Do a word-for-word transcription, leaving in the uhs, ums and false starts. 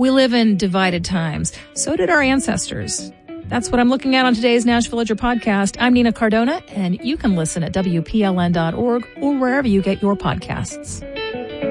We live in divided times. So did our ancestors. That's what I'm looking at on today's Nash Villager podcast. I'm Nina Cardona, and you can listen at W P L N dot org or wherever you get your podcasts.